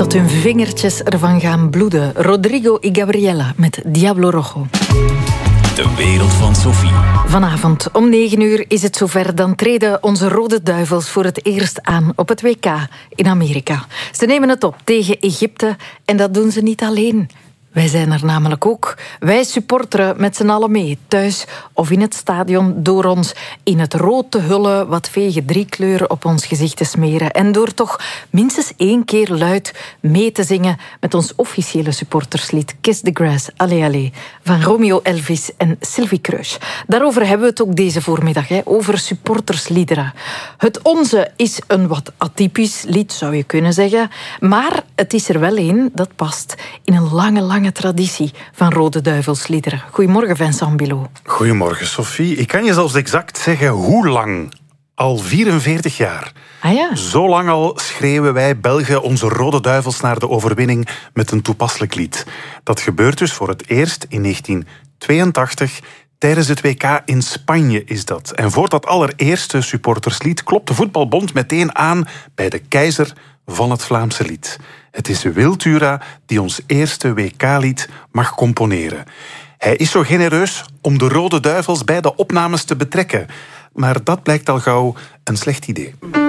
dat hun vingertjes ervan gaan bloeden. Rodrigo y Gabriela met Diablo Rojo. De wereld van Sophie. Vanavond om 9:00 is het zover. Dan treden onze Rode Duivels voor het eerst aan op het WK in Amerika. Ze nemen het op tegen Egypte en dat doen ze niet alleen. Wij zijn er namelijk ook. Wij supporteren met z'n allen mee, thuis of in het stadion, door ons in het rood te hullen, wat vege 3 kleuren op ons gezicht te smeren en door toch minstens 1 keer luid mee te zingen met ons officiële supporterslied Kiss the Grass, Allez Allez, van Romeo Elvis en Sylvie Kreusch. Daarover hebben we het ook deze voormiddag, over supportersliederen. Het onze is een wat atypisch lied, zou je kunnen zeggen, maar het is er wel een dat past in een lange traditie van Rode Duivelsliederen. Goedemorgen, Vincent Bilot. Goedemorgen, Sophie. Ik kan je zelfs exact zeggen hoe lang. Al 44 jaar. Ah ja? Zo lang al schreeuwen wij Belgen onze Rode Duivels naar de overwinning met een toepasselijk lied. Dat gebeurt dus voor het eerst in 1982... Tijdens het WK in Spanje is dat. En voor dat allereerste supporterslied klopt de voetbalbond meteen aan bij de keizer van het Vlaamse lied. Het is Wiltura die ons eerste WK-lied mag componeren. Hij is zo genereus om de Rode Duivels bij de opnames te betrekken. Maar dat blijkt al gauw een slecht idee.